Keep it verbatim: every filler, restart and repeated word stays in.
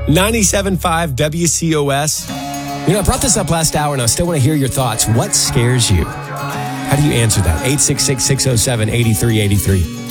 ninety-seven point five W C O S. You know, I brought this up last hour, and I still want to hear your thoughts. What scares you? How do you answer that? eight six six, six oh seven, eight three eight three.